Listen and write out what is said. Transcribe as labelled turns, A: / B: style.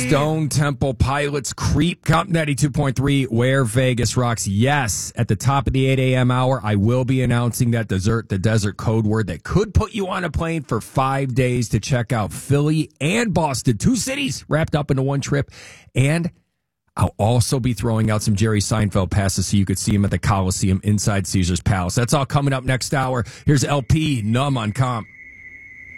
A: Stone Temple Pilots Creep Comp 92.3, where Vegas rocks. Yes, at the top of the 8 a.m. hour, I will be announcing that the desert code word that could put you on a plane for 5 days to check out Philly and Boston, 2 cities wrapped up into one trip. And I'll also be throwing out some Jerry Seinfeld passes so you could see him at the Coliseum inside Caesar's Palace. That's all coming up next hour. Here's LP, Numb on Comp.